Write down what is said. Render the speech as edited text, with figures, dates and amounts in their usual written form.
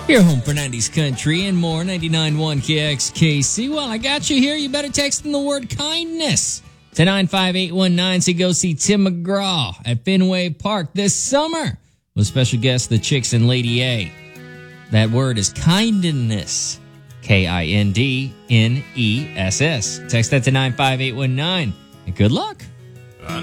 Your home for 90s country and more, 99.1 KXKC. Well, I got you here. You better text in the word kindness to 95819 so go see Tim McGraw at Fenway Park this summer with special guests, the Chicks and Lady A. That word is kindness. KINDNESS. Text that to 95819 and good luck.